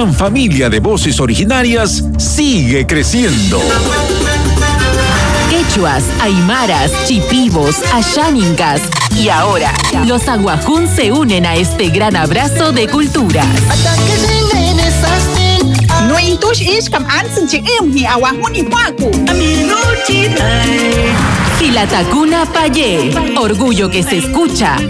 gran familia de voces originarias sigue creciendo. Quechuas, aymaras, chipivos, ayáningas y ahora los aguajún se unen a este gran abrazo de culturas. No intush ishkam ansin ni awahuni huaku. Filatacuna Payé, orgullo que se escucha.